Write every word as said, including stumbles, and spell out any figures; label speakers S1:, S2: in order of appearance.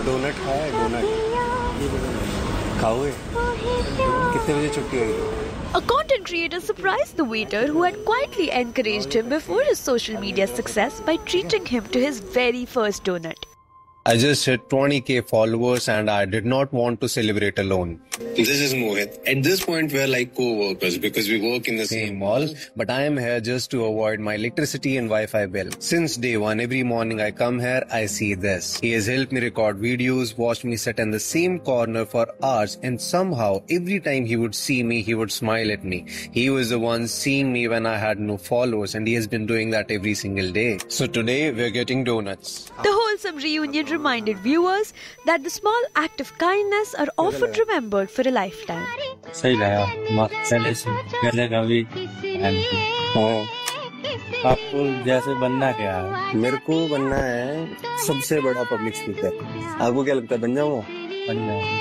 S1: Donut खाया है? Donut खाओगे? कितने बजे छुट्टी होगी?
S2: A content creator surprised the waiter who had quietly encouraged him before his social media success by treating him to his very first donut.
S3: I just hit twenty K followers and I did not want to celebrate alone.
S4: This is Mohit. At this point, we're like co-workers because we work in the same,
S3: Same mall, but I am here just to avoid my electricity and Wi-Fi bill. Since day one, every morning I come here, I see this. He has helped me record videos, watched me sit in the same corner for hours, and somehow, every time he would see me, he would smile at me. He was the one seeing me when I had no followers, and he has been doing that every single day. So today, we're getting donuts.
S2: The wholesome reunion reminded viewers that the small acts of kindness are often remembered for a lifetime.
S5: सही लगा, मस्त celebration करेगा भी।
S1: हाँ,
S5: आपको जैसे बनना क्या है?
S1: मेरे को बनना है सबसे बड़ा पब्लिक स्पीकर। आपको क्या लगता है, बन जाऊंगा?
S5: बन जाओ।